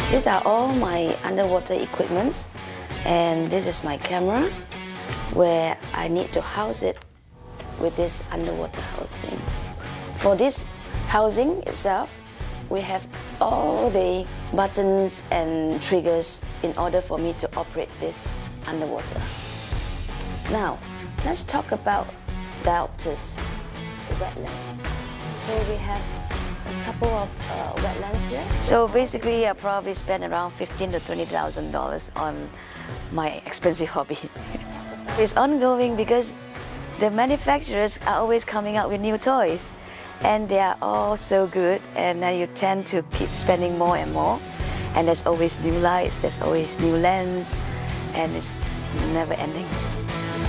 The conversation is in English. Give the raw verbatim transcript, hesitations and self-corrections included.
These are all my underwater equipments, and this is my camera where I need to house it with this underwater housing. For this housing itself, we have all the buttons and triggers in order for me to operate this underwater. Now, let's talk about diopters, the wetlands. So we have a couple of uh, wetlands here. So basically, I probably spend around fifteen to twenty thousand dollars on my expensive hobby. It's ongoing because the manufacturers are always coming out with new toys, and they are all so good, and then you tend to keep spending more and more. And there's always new lights, there's always new lens, and it's never ending.